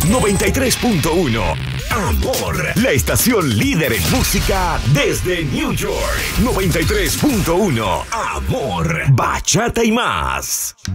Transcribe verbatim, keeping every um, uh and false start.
noventa y tres punto uno. Amor, la estación líder en música desde New York. noventa y tres punto uno. Amor, bachata y más.